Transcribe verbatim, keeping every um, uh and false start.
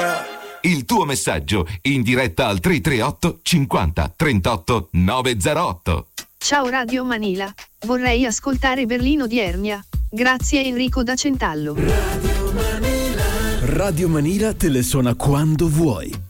Manila. Il tuo messaggio in diretta al tre tre otto cinquanta trentotto novecentotto. Ciao Radio Manila, vorrei ascoltare Berlino di Ernia. Grazie Enrico da Centallo. Radio Manila. Radio Manila te le suona quando vuoi.